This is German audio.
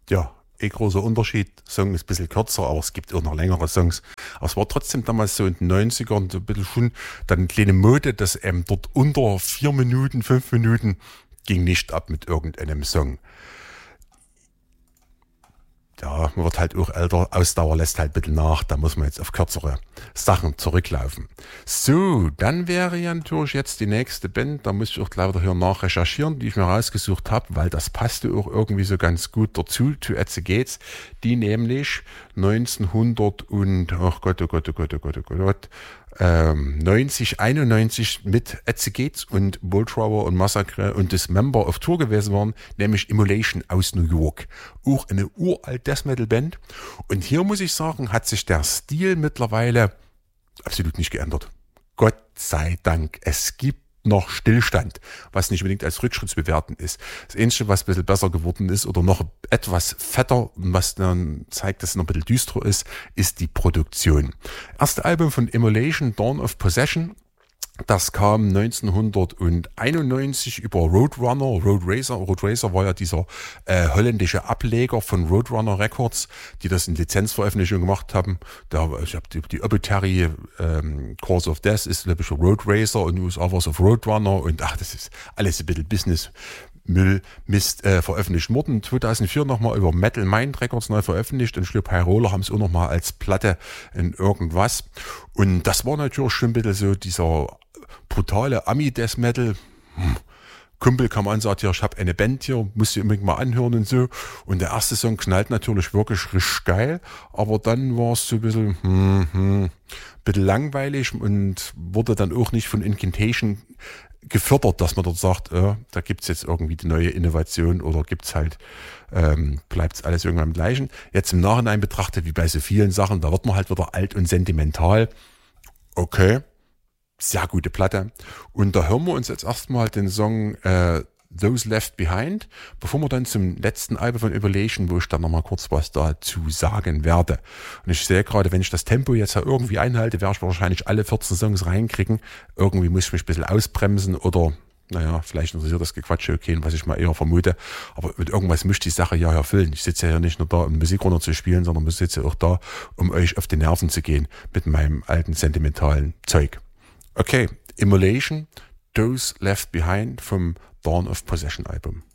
Ja, großer Unterschied. Song ist ein bisschen kürzer, aber es gibt auch noch längere Songs. Aber es war trotzdem damals so in den 90ern so ein bisschen schon dann eine kleine Mode, dass dort unter 4 Minuten, 5 Minuten ging nicht ab mit irgendeinem Song. Ja, man wird halt auch älter, Ausdauer lässt halt ein bisschen nach, da muss man jetzt auf kürzere Sachen zurücklaufen. So, dann wäre ja natürlich jetzt die nächste Band, da muss ich auch leider hier nachrecherchieren, die ich mir rausgesucht habe, weil das passte auch irgendwie so ganz gut dazu, To At The Gates, die nämlich 90, 91 mit At The Gates und Bulltrower und Massacre und Dismember auf Tour gewesen waren, nämlich Immolation aus New York. Auch eine uralt Death Metal Band. Und hier muss ich sagen, hat sich der Stil mittlerweile absolut nicht geändert. Gott sei Dank. Es gibt noch Stillstand, was nicht unbedingt als Rückschritt zu bewerten ist. Das Einzige, was ein bisschen besser geworden ist oder noch etwas fetter, was dann zeigt, dass es noch ein bisschen düsterer ist die Produktion. Erste Album von Immolation, Dawn of Possession. Das kam 1991 über Roadrunner, Road Racer. Road Racer war ja dieser holländische Ableger von Roadrunner Records, die das in Lizenzveröffentlichung gemacht haben. Ich habe die Obituary Course of Death ist, glaube ich, Road Racer und USA war es auf Roadrunner und das ist alles ein bisschen Business. Mist veröffentlicht worden. 2004 nochmal über Metal Mind Records neu veröffentlicht und ich glaube, High Roller haben es auch nochmal als Platte in irgendwas. Und das war natürlich schon ein bisschen so dieser brutale Ami-Death Metal. Kumpel kam an und sagt, ja, ich habe eine Band hier, musst du unbedingt mal anhören und so. Und der erste Song knallt natürlich wirklich richtig geil, aber dann war es so ein bisschen, bisschen langweilig und wurde dann auch nicht von Incantation gefördert, dass man dort sagt, da gibt's jetzt irgendwie die neue Innovation oder gibt's halt, bleibt's alles irgendwann im Gleichen. Jetzt im Nachhinein betrachtet, wie bei so vielen Sachen, da wird man halt wieder alt und sentimental. Okay, sehr gute Platte. Und da hören wir uns jetzt erstmal den Song Those Left Behind, bevor wir dann zum letzten Album von Immolation, wo ich dann nochmal kurz was dazu sagen werde. Und ich sehe gerade, wenn ich das Tempo jetzt ja irgendwie einhalte, werde ich wahrscheinlich alle 14 Songs reinkriegen. Irgendwie muss ich mich ein bisschen ausbremsen oder, naja, vielleicht interessiert das Gequatsche okay, was ich mal eher vermute. Aber mit irgendwas möchte die Sache ja erfüllen. Ich sitze ja hier nicht nur da, um Musik runter zu spielen, sondern ich sitze auch da, um euch auf die Nerven zu gehen mit meinem alten sentimentalen Zeug. Okay, Immolation, Those Left Behind vom Dawn of Possession Album.